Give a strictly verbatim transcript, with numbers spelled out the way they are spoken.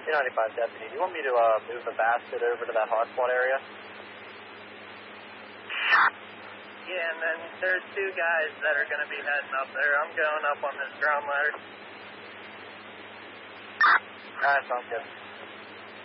two ninety-five deputy, do you want me to uh, move the basket over to that hotspot area? Yeah, and then there's two guys that are going to be heading up there. I'm going up on this ground ladder. Alright, sounds good.